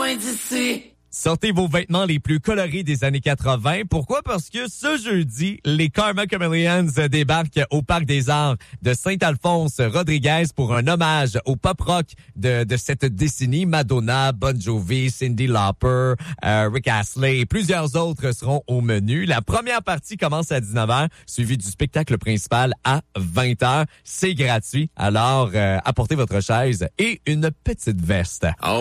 loin d'ici. Sortez vos vêtements les plus colorés des années 80. Pourquoi? Parce que ce jeudi, les Karma Chameleons débarquent au Parc des Arts de Saint-Alphonse Rodriguez pour un hommage au pop rock de cette décennie. Madonna, Bon Jovi, Cyndi Lauper, Rick Astley et plusieurs autres seront au menu. La première partie commence à 19h, suivie du spectacle principal à 20h. C'est gratuit, alors apportez votre chaise et une petite veste.